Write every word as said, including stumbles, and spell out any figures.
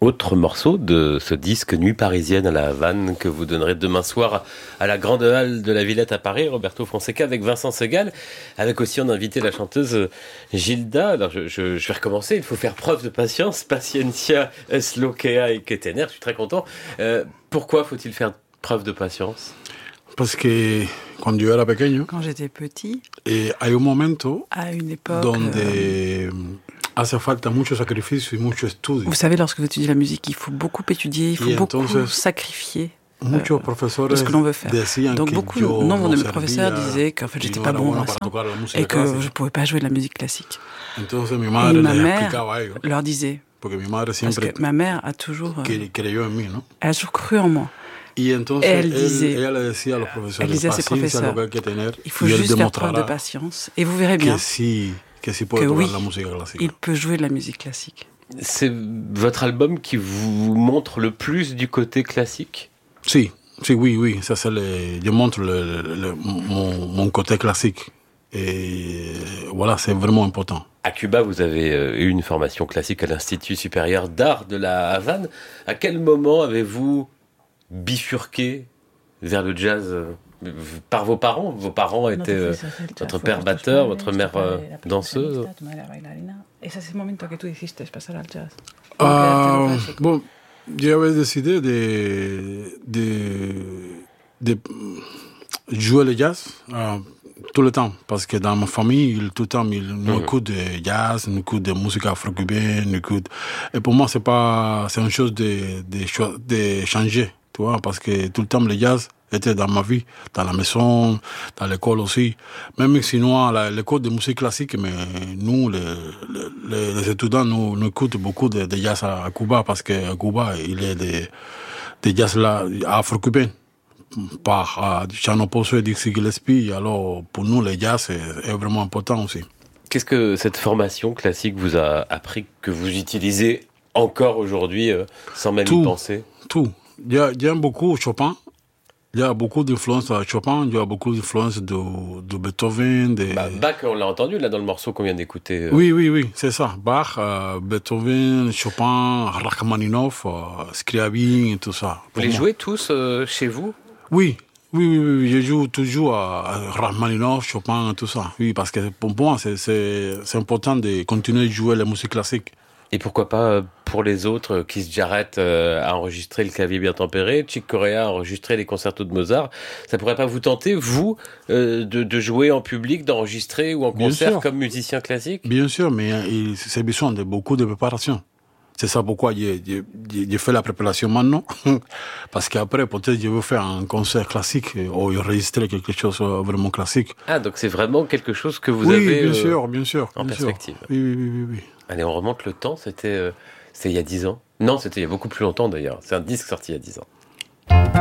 Autre morceau de ce disque Nuit parisienne à la Havane que vous donnerez demain soir à la Grande Halle de la Villette à Paris, Roberto Fonseca avec Vincent Segal, avec aussi en invité la chanteuse Gilda. Alors je, je, je vais recommencer, il faut faire preuve de patience, paciencia es lo que hay que tener, je suis très content. Euh, pourquoi faut-il faire preuve de patience? Parce que quand yo era pequeño, quand j'étais petit, eh, hay un momento à une époque donde euh, hace falta mucho sacrificio y mucho estudio. Vous savez, lorsque vous étudiez la musique, il faut beaucoup étudier, il faut y beaucoup entonces, sacrifier muchos euh, de ce que l'on veut faire. Donc beaucoup, nombre de mes professeurs disaient qu'en fait j'étais pas bon dans ça et que je pouvais pas jouer de la musique classique. Entonces, mi et madre ma les mère explicaba a ellos, leur disait, porque mi madre parce siempre que ma mère a toujours, euh, creyó en mí, ¿no? elle a toujours cru en moi. Y entonces, Et elle él, disait, ella le decía a los profesores, elle disait à ses professeurs, lo que hay que tener, il faut y él juste faire preuve de demostrará patience et vous verrez bien que sí, que sí puede que tocar oui, la música clásica. il peut jouer de la musique classique. C'est votre album qui vous montre le plus du côté classique? Sí, sí, oui, oui, ça c'est le, je montre le, le, le, mon, mon côté classique. Et voilà, c'est vraiment important. À Cuba, vous avez eu une formation classique à l'Institut supérieur d'art de la Havane. À quel moment avez-vous bifurqué vers le jazz par vos parents? Vos parents étaient euh, votre père batteur, votre mère euh, danseuse. Euh, bon, j'avais décidé de, de, de jouer le jazz euh, tout le temps, parce que dans ma famille, tout le temps, ils nous mmh. écoutent de jazz, nous écoutent de musique afro-cubaine, nous écoutent... Et pour moi, c'est pas, c'est une chose de, de, de changer, tu vois, parce que tout le temps, le jazz était dans ma vie, dans la maison, dans l'école aussi. Même sinon, à l'école de musique classique, mais nous, les, les, les étudiants, nous, nous écoutons beaucoup de, de jazz à, à Cuba, parce qu'à Cuba, il y a des, des jazz là, afro-cubains. Par Chano Pozo et Dixie Gillespie, alors pour nous, le jazz est, est vraiment important aussi. Qu'est-ce que cette formation classique vous a appris, que vous utilisez encore aujourd'hui, euh, sans même tout, y penser? Tout. J'aime beaucoup Chopin. Il y a beaucoup d'influence à Chopin, il y a beaucoup d'influence de, de Beethoven. De... Bah, Bach, on l'a entendu là dans le morceau qu'on vient d'écouter. Euh... Oui, oui, oui, c'est ça. Bach, euh, Beethoven, Chopin, Rachmaninoff, euh, Scriabin et tout ça. Vous les moi. jouez tous euh, chez vous? Oui, oui, oui, oui, je joue toujours à Rachmaninoff, Chopin, tout ça. Oui, parce que pour moi, c'est, c'est, c'est important de continuer de jouer la musique classique. Et pourquoi pas pour les autres, Keith Jarrett a enregistré le clavier bien tempéré, Chick Corea a enregistré les concertos de Mozart. Ça pourrait pas vous tenter, vous, euh, de, de jouer en public, d'enregistrer ou en concert comme musicien classique? Bien sûr, mais il, c'est besoin de beaucoup de préparation. C'est ça pourquoi j'ai, j'ai, j'ai fait la préparation maintenant. Parce qu'après, peut-être, je veux faire un concert classique ou enregistrer quelque chose vraiment classique. Ah, donc c'est vraiment quelque chose que vous oui, avez bien euh, sûr, bien sûr, en bien perspective. Sûr. Oui, oui, oui, oui. Allez, on remonte le temps, c'était, euh, c'était il y a dix ans. Non, c'était il y a beaucoup plus longtemps d'ailleurs. C'est un disque sorti il y a dix ans.